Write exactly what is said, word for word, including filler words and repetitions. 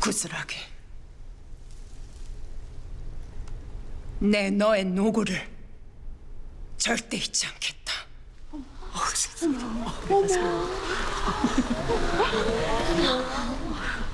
구슬하게. 내 너의 노고를 절대 잊지 않겠다. 어머.